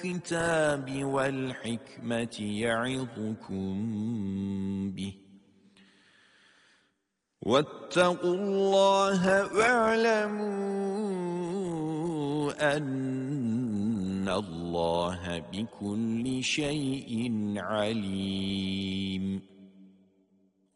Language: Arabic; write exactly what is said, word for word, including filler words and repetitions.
الكتاب والحكمة يعظكم به واتقوا الله واعلموا أن الله بكل شيء عليم